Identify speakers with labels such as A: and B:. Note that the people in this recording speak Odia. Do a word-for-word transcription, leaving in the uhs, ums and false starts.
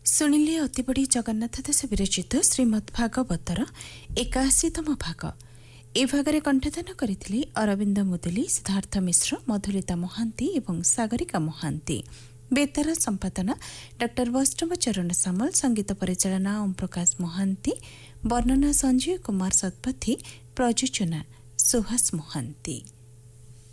A: ଶୁଣିଲେ ଅତିବଡ଼ି ଜଗନ୍ନାଥ ଦାସ ବିରଚିତ ଶ୍ରୀମଦ୍ ଭାଗବତର ଏକାଅଶୀତମ ଭାଗ। ଏ ଭାଗରେ କଣ୍ଠଦାନ କରିଥିଲେ ଅରବିନ୍ଦ ମୁଦୁଲି, ସିଦ୍ଧାର୍ଥ ମିଶ୍ର, ମଧୁଲିତା ମହାନ୍ତି ଏବଂ ସାଗରିକା ମହାନ୍ତି। ବେତାର ସମ୍ପାଦନା ଡକ୍ଟର ବୈଷ୍ଣବ ଚରଣ ସାମଲ, ସଙ୍ଗୀତ ପରିଚାଳନା ଓମ୍ ପ୍ରକାଶ ମହାନ୍ତି, ବର୍ଣ୍ଣନା ସଞ୍ଜୟ କୁମାର ଶତପଥୀ, ପ୍ରଯୋଜନା ସୁହାସ ମହାନ୍ତି।